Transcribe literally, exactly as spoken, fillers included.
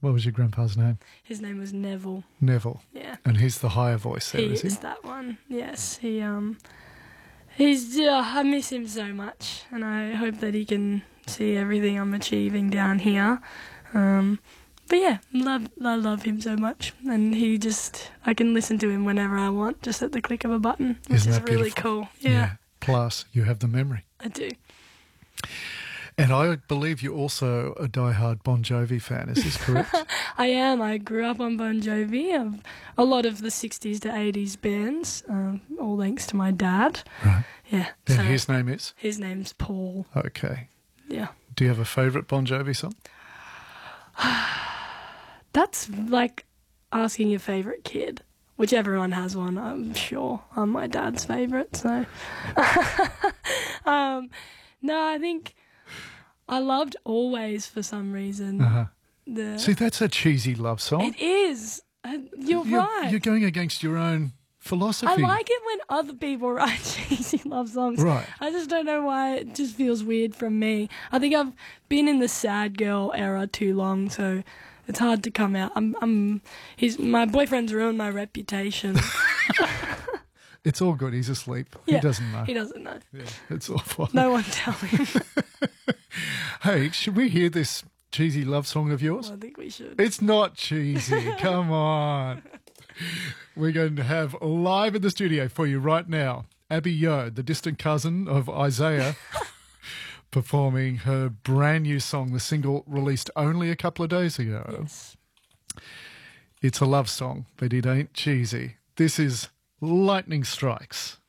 What was your grandpa's name? His name was Neville. Neville. Yeah. And he's the higher voice there, He is he? is that one. Yes. He um he's uh, I miss him so much, and I hope that he can see everything I'm achieving down here. Um but yeah, love I love him so much, and he just I can listen to him whenever I want, just at the click of a button, which Isn't is that really beautiful? cool. Yeah, Plus, you have the memory. I do. And I believe you're also a diehard Bon Jovi fan. Is this correct? I am. I grew up on Bon Jovi. I've, a lot of the sixties to eighties bands, um, all thanks to my dad. Right. Yeah. And so his name is? his name's Paul. Okay. Yeah. Do you have a favourite Bon Jovi song? That's like asking your favourite kid, which everyone has one, I'm sure. I'm my dad's favourite, so. um, no, I think I loved Always for some reason. Uh-huh. The, See, that's a cheesy love song. it is. Uh, You're, you're, right. You're going against your own philosophy. I like it when other people write cheesy love songs. Right. I just don't know why it just feels weird from me. I think I've been in the sad girl era too long, so it's hard to come out. I'm, I'm, he's, my boyfriend's ruined my reputation. It's all good. He's asleep. Yeah, He doesn't know. He doesn't know. Yeah, it's awful. No one tell him. Hey, should we hear this cheesy love song of yours? Well, I think we should. It's not cheesy. Come on. We're going to have live in the studio for you right now, Abby Yo, the distant cousin of Isaiah, performing her brand new song, the single released only a couple of days ago. Yes. It's a love song, but it ain't cheesy. This is Lightning Strikes.